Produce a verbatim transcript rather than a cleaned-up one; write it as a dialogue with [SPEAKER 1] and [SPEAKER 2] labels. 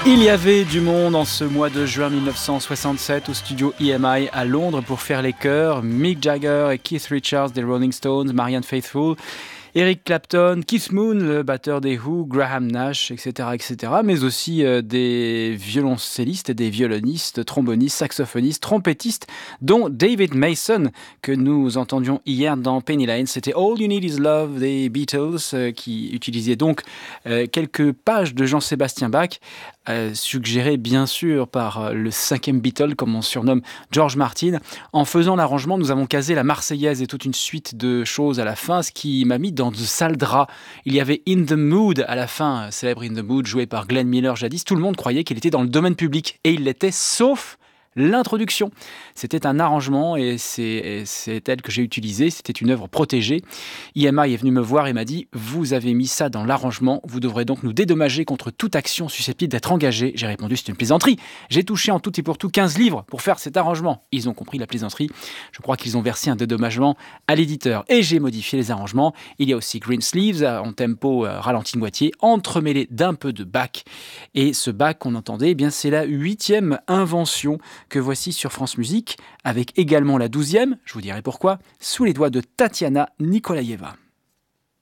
[SPEAKER 1] Il y avait du monde en ce mois de juin mille neuf cent soixante-sept au studio E M I à Londres pour faire les chœurs. Mick Jagger et Keith Richards des Rolling Stones, Marianne Faithfull, Eric Clapton, Keith Moon, le batteur des Who, Graham Nash, et cetera, et cetera. Mais aussi euh, des violoncellistes, des violonistes, trombonistes, saxophonistes, trompettistes, dont David Mason, que nous entendions hier dans Penny Lane. C'était All You Need Is Love des Beatles, euh, qui utilisaient donc euh, quelques pages de Jean-Sébastien Bach, euh, suggérées bien sûr par euh, le cinquième Beatle, comme on surnomme George Martin. En faisant l'arrangement, nous avons casé la Marseillaise et toute une suite de choses à la fin, ce qui m'a mis dans de sales draps. Il y avait In the Mood à la fin, célèbre In the Mood, joué par Glenn Miller jadis. Tout le monde croyait qu'il était dans le domaine public, et il l'était, sauf l'introduction. C'était un arrangement et c'est, et c'est elle que j'ai utilisé. C'était une œuvre protégée. E M I est venu me voir et m'a dit « Vous avez mis ça dans l'arrangement, vous devrez donc nous dédommager contre toute action susceptible d'être engagée. » J'ai répondu « C'est une plaisanterie. J'ai touché en tout et pour tout quinze livres pour faire cet arrangement. » Ils ont compris la plaisanterie. Je crois qu'ils ont versé un dédommagement à l'éditeur. Et j'ai modifié les arrangements. Il y a aussi Green Sleeves en tempo euh, ralenti de moitié, entremêlé d'un peu de Bach. Et ce Bach qu'on entendait, eh bien, c'est la huitième invention que voici sur France Musique, avec également la douzième, je vous dirai pourquoi, sous les doigts de Tatiana Nikolaeva.